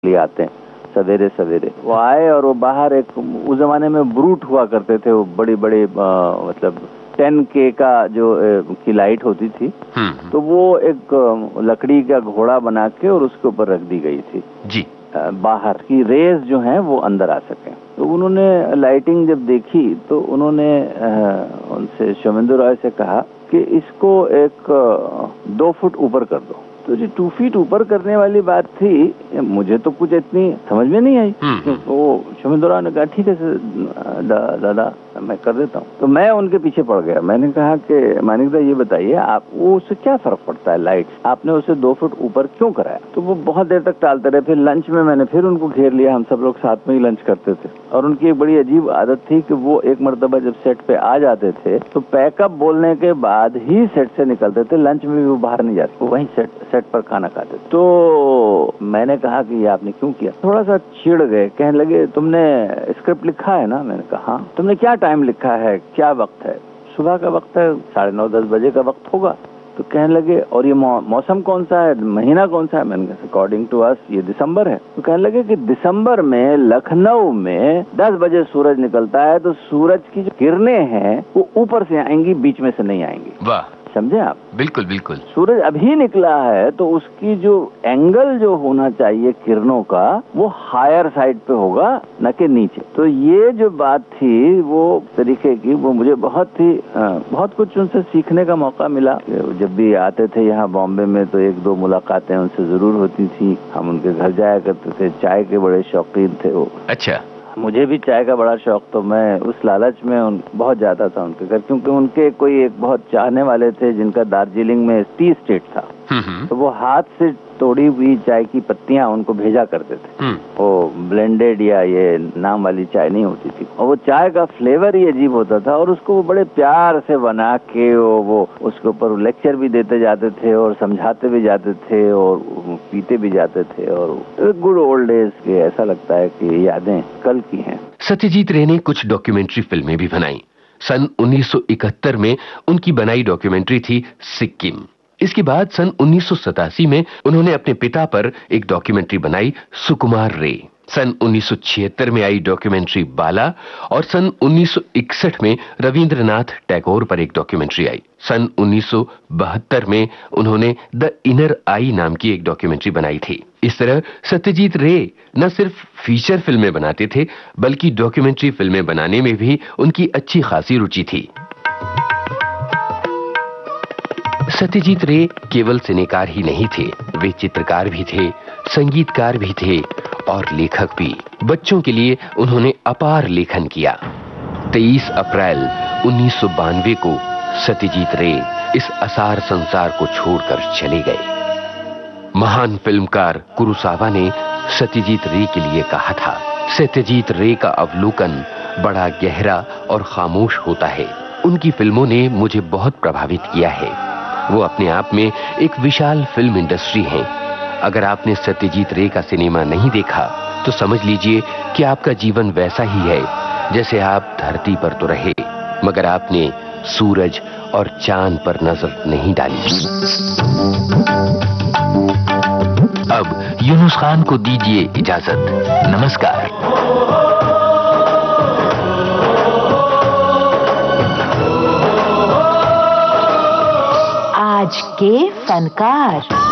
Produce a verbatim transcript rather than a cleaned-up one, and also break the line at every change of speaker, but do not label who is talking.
लिए आते हैं सवेरे सवेरे। वो आए और वो बाहर एक, उस जमाने में ब्रूट हुआ करते थे, वो बड़ी बड़ी मतलब टेन के का जो ए, की लाइट होती थी, तो वो एक लकड़ी का घोड़ा बना के और उसके ऊपर रख दी गई थी जी, बाहर की रेज जो हैं वो अंदर आ सके। तो उन्होंने लाइटिंग जब देखी तो उन्होंने उनसे शोमेंदु रॉय से कहा कि इसको एक दो फुट ऊपर कर दो। तो जी टू फीट ऊपर करने वाली बात थी, मुझे तो कुछ इतनी समझ में नहीं आई। वो शोमेंदु रॉय ने कहा ठीक है दा, दादा मैं कर देता हूँ। तो मैं उनके पीछे पड़ गया। मैंने कहा कि मानिक दा ये बताइए आप, वो उससे क्या फर्क पड़ता है लाइट, आपने उसे दो फुट ऊपर क्यों कराया? तो वो बहुत देर तक टालते रहे। फिर लंच में मैंने फिर उनको घेर लिया, हम सब लोग साथ में ही लंच करते थे। और उनकी एक बड़ी अजीब आदत थी कि वो एक मर्तबा जब सेट पे आ जाते थे तो पैकअप बोलने के बाद ही सेट से निकलते थे, लंच में भी वो बाहर नहीं जाते, वो वहीं सेट सेट पर खाना खाते। तो मैंने कहा कि ये आपने क्यों किया? थोड़ा सा चिढ़ गए, कहने लगे तुमने स्क्रिप्ट लिखा है ना? मैंने कहा हाँ। तुमने क्या टाइम लिखा है, क्या वक्त है? सुबह का वक्त है, साढ़े नौ दस बजे का वक्त होगा। तो कहने लगे और ये मौ, मौसम कौन सा है, महीना कौन सा है? मैंने कहा अकॉर्डिंग टू अस ये दिसंबर है। तो कहने लगे कि दिसंबर में लखनऊ में दस बजे सूरज निकलता है, तो सूरज की जो किरणें हैं वो ऊपर से आएंगी, बीच में से नहीं आएंगी। वाह, समझे आप? बिल्कुल बिल्कुल। सूरज अभी निकला है तो उसकी जो एंगल जो होना चाहिए किरणों का, वो हायर साइड पे होगा, न कि नीचे। तो ये जो बात थी वो तरीके की, वो मुझे बहुत ही बहुत कुछ उनसे सीखने का मौका मिला। जब भी आते थे यहाँ बॉम्बे में तो एक दो मुलाकातें उनसे जरूर होती थी। हम उनके घर जाया करते थे, चाय के बड़े शौकीन थे वो। अच्छा। मुझे भी चाय का बड़ा शौक, तो मैं उस लालच में उन बहुत जाता था उनके घर, क्योंकि उनके कोई एक बहुत चाहने वाले थे जिनका दार्जिलिंग में टी स्टेट था। तो वो हाथ से तोड़ी हुई चाय की पत्तियां उनको भेजा करते थे। वो ब्लेंडेड या ये नाम वाली चाय नहीं होती थी, और वो चाय का फ्लेवर ही अजीब होता था। और उसको वो बड़े प्यार से बना के वो, वो उसके ऊपर लेक्चर भी देते जाते थे और समझाते भी जाते थे और पीते भी जाते थे। और गुड ओल्ड डेज के, ऐसा लगता है कि यादें कल की हैं।
सत्यजीत रे ने कुछ डॉक्यूमेंट्री फिल्में भी बनाई। सन उन्नीस सौ इकहत्तर में उनकी बनाई डॉक्यूमेंट्री थी सिक्किम। इसके बाद सन उन्नीस सौ सतासी में उन्होंने अपने पिता पर एक डॉक्यूमेंट्री बनाई सुकुमार रे। सन उन्नीस सौ छिहत्तर में आई डॉक्यूमेंट्री बाला, और सन उन्नीस सौ इकसठ में रविंद्रनाथ टैगोर पर एक डॉक्यूमेंट्री आई। सन उन्नीस सौ बहत्तर में उन्होंने द इनर आई नाम की एक डॉक्यूमेंट्री बनाई थी। इस तरह सत्यजीत रे न सिर्फ फीचर फिल्में बनाते थे, बल्कि डॉक्यूमेंट्री फिल्में बनाने में भी उनकी अच्छी खासी रुचि थी। सत्यजीत रे केवल सिनेकार ही नहीं थे, वे चित्रकार भी थे, संगीतकार भी थे और लेखक भी। बच्चों के लिए उन्होंने अपार लेखन किया। तेईस अप्रैल उन्नीस सौ बानवे को सत्यजीत रे इस असार संसार को छोड़कर चले गए। महान फिल्मकार कुरुसावा ने सत्यजीत रे के लिए कहा था, सत्यजीत रे का अवलोकन बड़ा गहरा और खामोश होता है। उनकी फिल्मों ने मुझे बहुत प्रभावित किया है। वो अपने आप में एक विशाल फिल्म इंडस्ट्री है। अगर आपने सत्यजीत रे का सिनेमा नहीं देखा तो समझ लीजिए कि आपका जीवन वैसा ही है जैसे आप धरती पर तो रहे, मगर आपने सूरज और चांद पर नजर नहीं डाली। अब यूनुस खान को दीजिए इजाजत। नमस्कार।
आज के फनकार।